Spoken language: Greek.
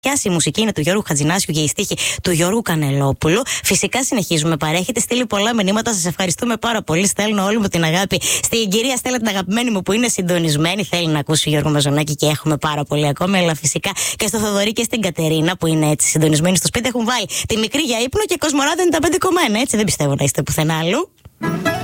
Η μουσική είναι του Γιώργου Χατζηνάσιου και η στίχη του Γιώργου Κανελόπουλου. Φυσικά συνεχίζουμε παρέα. Έχετε στείλει πολλά μηνύματα. Σας ευχαριστούμε πάρα πολύ. Στέλνω όλη μου την αγάπη στην κυρία Στέλλα, την αγαπημένη μου που είναι συντονισμένη. Θέλει να ακούσει Γιώργο Μαζονάκη και έχουμε πάρα πολύ ακόμη. Αλλά φυσικά και στο Θοδωρή και στην Κατερίνα που είναι έτσι συντονισμένοι στο σπίτι έχουν βάλει τη μικρή για ύπνο και Κοσμοράδιο 95,1. Έτσι δεν πιστεύω να είστε πουθενά αλλού.